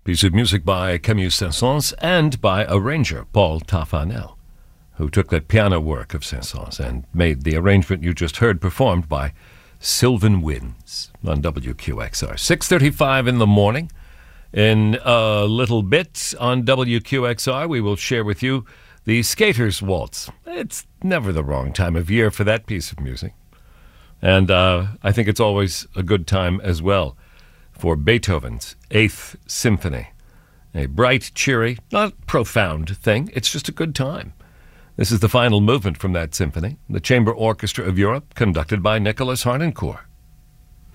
Piece of music by Camille Saint-Saëns and by arranger Paul Taffanel, who took that piano work of Saint-Saëns and made the arrangement you just heard performed by Sylvan Winds on WQXR. 6:35 in the morning. In a little bit on WQXR, we will share with you the Skaters Waltz. It's never the wrong time of year for that piece of music. And I think it's always a good time as well for Beethoven's Eighth Symphony. A bright, cheery, not profound thing. It's just a good time. This is the final movement from that symphony, the Chamber Orchestra of Europe, conducted by Nicholas Harnoncourt.